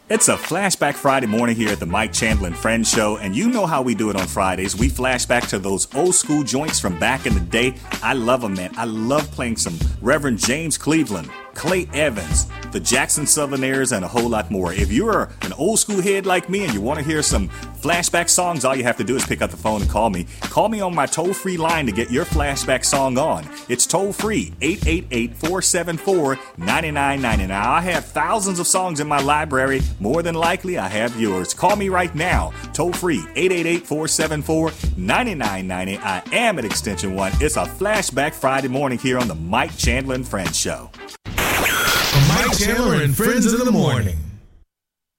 It's a Flashback Friday morning here at the Mike Chandler and Friends Show, and you know how we do it on Fridays. We flash back to those old school joints from back in the day. I love them, man. I love playing some Reverend James Cleveland, Clay Evans, the Jackson Southerners, and a whole lot more. If you're an old school head like me and you want to hear some flashback songs, all you have to do is pick up the phone and call me. Call me on my toll-free line to get your flashback song on. It's toll-free, 888-474-9999. I have thousands of songs in my library. More than likely, I have yours. Call me right now. Toll-free, 888-474-9990. I am at Extension 1. It's a Flashback Friday morning here on the Mike Chandler and Friends Show. Mike Chandler and Friends in the morning.